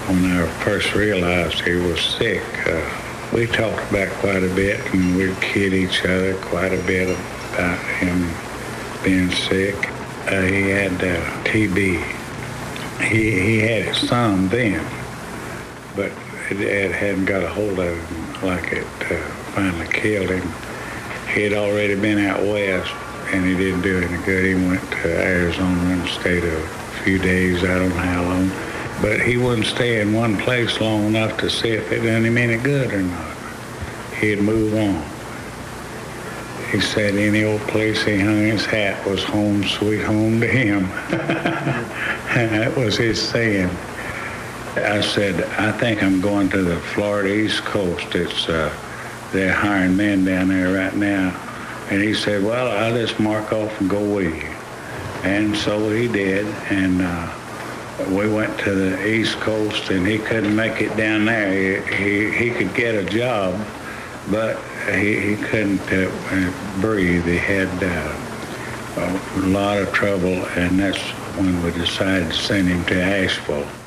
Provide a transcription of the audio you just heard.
when I first realized he was sick, we talked about quite a bit, and we'd kid each other quite a bit about him being sick. He had TB. He had it some then, but it hadn't got a hold of him like it finally killed him. He had already been out west, and he didn't do any good. He went to Arizona and stayed a few days, I don't know how long. But he wouldn't stay in one place long enough to see if it done him any good or not. He'd move on. He said any old place he hung his hat was home sweet home to him. And that was his saying. I said, I think I'm going to the Florida East Coast. They're hiring men down there right now. And he said, well, I'll just mark off and go with you. And so he did. And we went to the East Coast, and he couldn't make it down there. He could get a job, but he couldn't breathe. He had a lot of trouble, and that's when we decided to send him to Asheville.